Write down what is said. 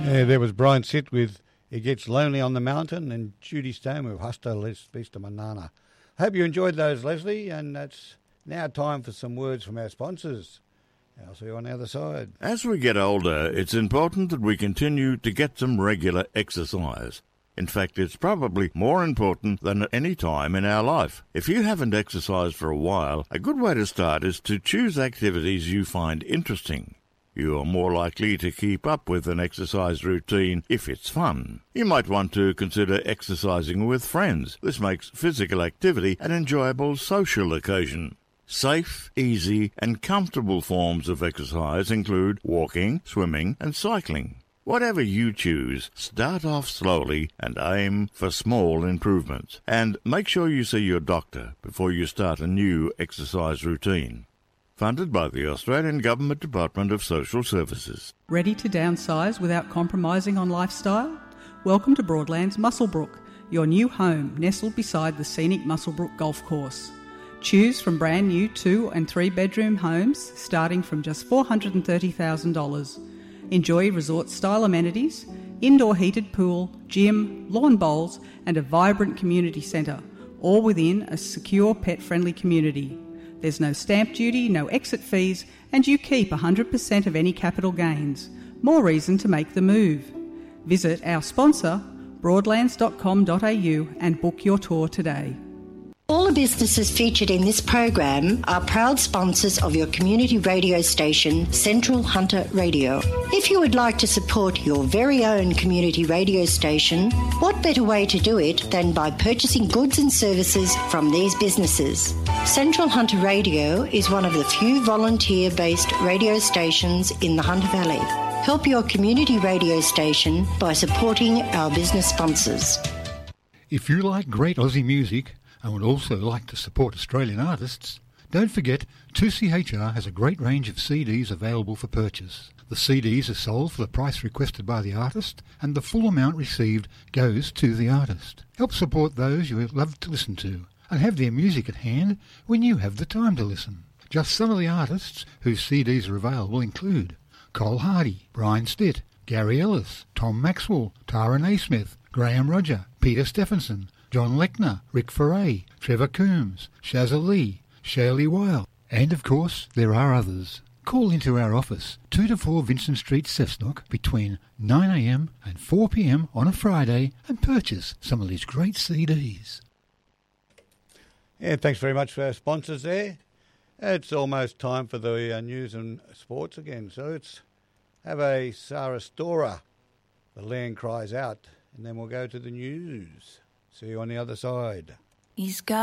Yeah, there was Brian Sitt with It Gets Lonely on the Mountain and Judy Stone with Hasta Vista Manana. Hope you enjoyed those, Leslie, and that's now time for some words from our sponsors. I'll see you on the other side. As we get older, it's important that we continue to get some regular exercise. In fact, it's probably more important than at any time in our life. If you haven't exercised for a while, a good way to start is to choose activities you find interesting. You are more likely to keep up with an exercise routine if it's fun. You might want to consider exercising with friends. This makes physical activity an enjoyable social occasion. Safe, easy, and comfortable forms of exercise include walking, swimming, and cycling. Whatever you choose, start off slowly and aim for small improvements. And make sure you see your doctor before you start a new exercise routine. Funded by the Australian Government Department of Social Services. Ready to downsize without compromising on lifestyle? Welcome to Broadlands Muswellbrook, your new home nestled beside the scenic Muswellbrook Golf Course. Choose from brand new 2 and 3 bedroom homes starting from just $430,000. Enjoy resort-style amenities, indoor heated pool, gym, lawn bowls and a vibrant community centre, all within a secure pet-friendly community. There's no stamp duty, no exit fees, and you keep 100% of any capital gains. More reason to make the move. Visit our sponsor, broadlands.com.au, and book your tour today. All the businesses featured in this program are proud sponsors of your community radio station, Central Hunter Radio. If you would like to support your very own community radio station, what better way to do it than by purchasing goods and services from these businesses? Central Hunter Radio is one of the few volunteer-based radio stations in the Hunter Valley. Help your community radio station by supporting our business sponsors. If you like great Aussie music and would also like to support Australian artists, don't forget 2CHR has a great range of CDs available for purchase. The CDs are sold for the price requested by the artist, and the full amount received goes to the artist. Help support those you love to listen to, and have their music at hand when you have the time to listen. Just some of the artists whose CDs are available include Cole Hardy, Brian Stitt, Gary Ellis, Tom Maxwell, Tara Naismith, Graham Roger, Peter Stephenson, John Lechner, Rick Ferray, Trevor Coombs, Shazza Lee, Shirley Weil, and of course there are others. Call into our office, 2 to 4 Vincent Street, Cessnock, between 9am and 4pm on a Friday and purchase some of these great CDs. Yeah, thanks very much for our sponsors there. It's almost time for the news and sports again, so let's have a Sarah Storer. The land cries out, and then we'll go to the news. See you on the other side. He's got